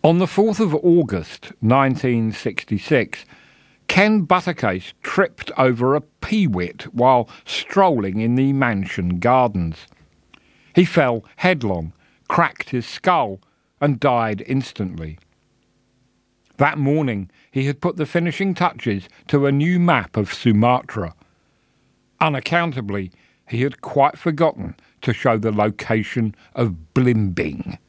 On the 4th of August 1966, Ken Buttercase tripped over a peewit while strolling in the mansion gardens. He fell headlong, cracked his skull, and died instantly. That morning he had put the finishing touches to a new map of Sumatra. Unaccountably, he had quite forgotten to show the location of Blimbing.